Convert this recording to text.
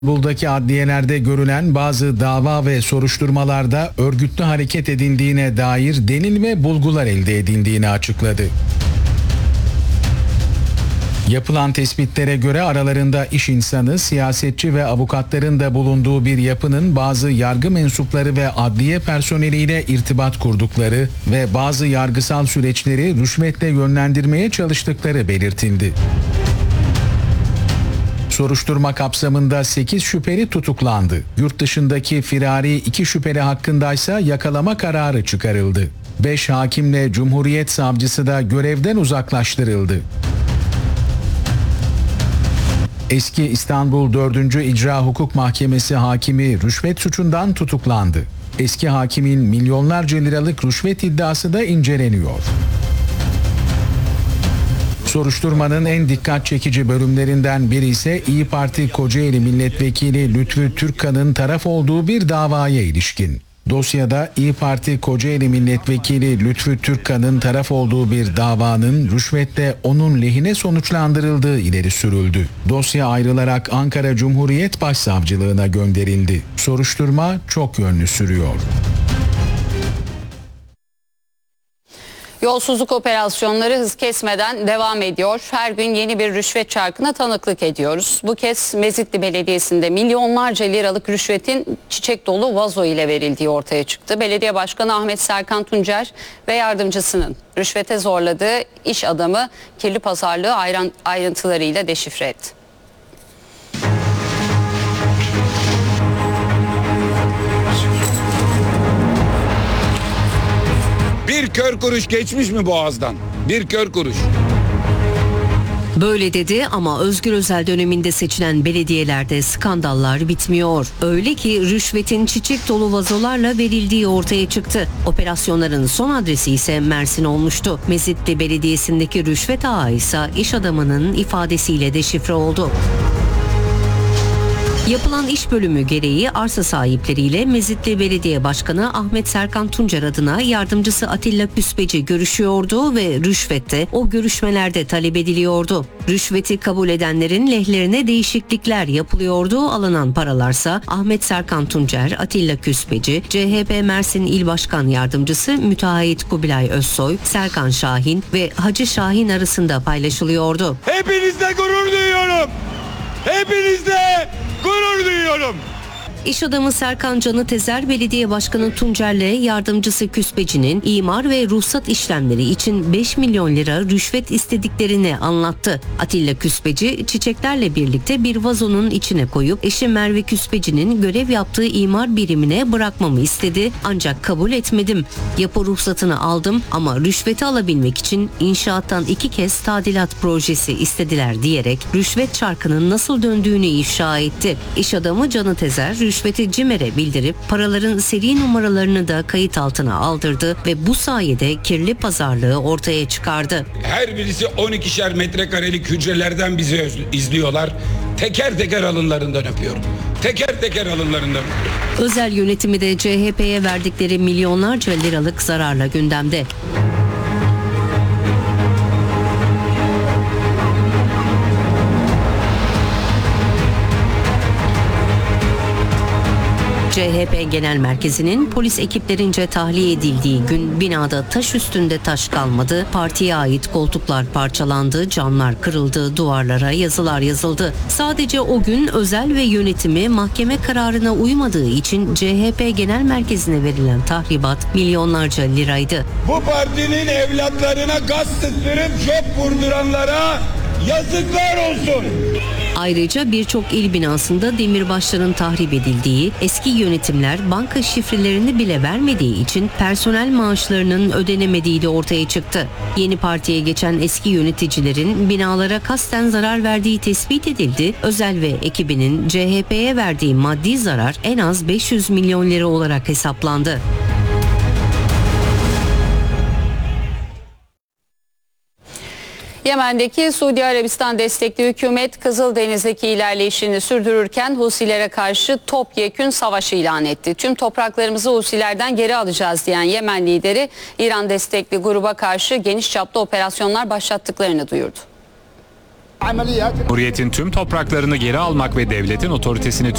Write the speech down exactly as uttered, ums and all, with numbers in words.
İstanbul'daki adliyelerde görülen bazı dava ve soruşturmalarda örgütlü hareket edildiğine dair delil ve bulgular elde edildiğini açıkladı. Yapılan tespitlere göre aralarında iş insanı, siyasetçi ve avukatların da bulunduğu bir yapının bazı yargı mensupları ve adliye personeliyle irtibat kurdukları ve bazı yargısal süreçleri rüşvetle yönlendirmeye çalıştıkları belirtildi. Soruşturma kapsamında sekiz şüpheli tutuklandı. Yurt dışındaki firari iki şüpheli hakkındaysa yakalama kararı çıkarıldı. beş hakimle Cumhuriyet Savcısı da görevden uzaklaştırıldı. Eski İstanbul dördüncü İcra Hukuk Mahkemesi hakimi rüşvet suçundan tutuklandı. Eski hakimin milyonlarca liralık rüşvet iddiası da inceleniyor. Soruşturmanın en dikkat çekici bölümlerinden biri ise İYİ Parti Kocaeli Milletvekili Lütfü Türkkan'ın taraf olduğu bir davaya ilişkin. Dosyada İYİ Parti Kocaeli Milletvekili Lütfü Türkkan'ın taraf olduğu bir davanın rüşvetle onun lehine sonuçlandırıldığı ileri sürüldü. Dosya ayrılarak Ankara Cumhuriyet Başsavcılığına gönderildi. Soruşturma çok yönlü sürüyor. Yolsuzluk operasyonları hız kesmeden devam ediyor. Her gün yeni bir rüşvet çarkına tanıklık ediyoruz. Bu kez Mezitli Belediyesi'nde milyonlarca liralık rüşvetin çiçek dolu vazo ile verildiği ortaya çıktı. Belediye Başkanı Ahmet Serkan Tuncer ve yardımcısının rüşvete zorladığı iş adamı kirli pazarlığı ayrıntılarıyla deşifre etti. Bir kör kuruş geçmiş mi boğazdan? Bir kör kuruş. Böyle dedi ama Özgür Özel döneminde seçilen belediyelerde skandallar bitmiyor. Öyle ki rüşvetin çiçek dolu vazolarla verildiği ortaya çıktı. Operasyonların son adresi ise Mersin olmuştu. Mezitli Belediyesi'ndeki rüşvet ağı ise iş adamının ifadesiyle deşifre oldu. Yapılan iş bölümü gereği arsa sahipleriyle Mezitli Belediye Başkanı Ahmet Serkan Tuncer adına yardımcısı Atilla Küspeci görüşüyordu ve rüşvette o görüşmelerde talep ediliyordu. Rüşveti kabul edenlerin lehlerine değişiklikler yapılıyordu. Alınan paralarsa Ahmet Serkan Tuncer, Atilla Küspeci, C H P Mersin İl Başkan Yardımcısı Müteahhit Kubilay Özsoy, Serkan Şahin ve Hacı Şahin arasında paylaşılıyordu. Hepinizle gurur duyuyorum. Hepinizle gurur duyuyorum. İş adamı Serkan Canı Tezer, Belediye Başkanı Tuncer'le yardımcısı Küspeci'nin imar ve ruhsat işlemleri için beş milyon lira rüşvet istediklerini anlattı. Atilla Küspeci çiçeklerle birlikte bir vazonun içine koyup eşi Merve Küspeci'nin görev yaptığı imar birimine bırakmamı istedi ancak kabul etmedim. Yapı ruhsatını aldım ama rüşveti alabilmek için inşaattan iki kez tadilat projesi istediler diyerek rüşvet çarkının nasıl döndüğünü ifşa etti. İş adamı Canı Tezer rüşveti CİMER'e bildirip paraların seri numaralarını da kayıt altına aldırdı ve bu sayede kirli pazarlığı ortaya çıkardı. Her birisi on ikişer metrekarelik hücrelerden bizi izliyorlar. Teker teker alınlarından öpüyorum. Teker teker alınlarından. Özel yönetimi de C H P'ye verdikleri milyonlarca liralık zararla gündemde. C H P Genel Merkezi'nin polis ekiplerince tahliye edildiği gün binada taş üstünde taş kalmadı. Partiye ait koltuklar parçalandı, camlar kırıldı, duvarlara yazılar yazıldı. Sadece o gün Özel ve yönetimi mahkeme kararına uymadığı için C H P Genel Merkezi'ne verilen tahribat milyonlarca liraydı. Bu partinin evlatlarına gaz sıktırıp şok vurduranlara yazıklar olsun. Ayrıca birçok il binasında demirbaşların tahrip edildiği, eski yönetimler banka şifrelerini bile vermediği için personel maaşlarının ödenemediği de ortaya çıktı. Yeni partiye geçen eski yöneticilerin binalara kasten zarar verdiği tespit edildi. Özel ve ekibinin C H P'ye verdiği maddi zarar en az beş yüz milyon lira olarak hesaplandı. Yemen'deki Suudi Arabistan destekli hükümet Kızıldeniz'deki ilerleyişini sürdürürken Husilere karşı topyekün savaş ilan etti. Tüm topraklarımızı Husilerden geri alacağız diyen Yemen lideri İran destekli gruba karşı geniş çaplı operasyonlar başlattıklarını duyurdu. Cumhuriyetin tüm topraklarını geri almak ve devletin otoritesini